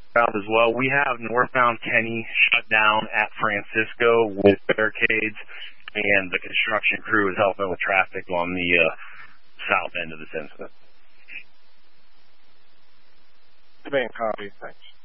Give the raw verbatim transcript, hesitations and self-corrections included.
southbound as well. We have northbound Kenny shut down at Francisco with barricades, and the construction crew is helping with traffic on the uh, south end of this incident. Command copy. Thanks.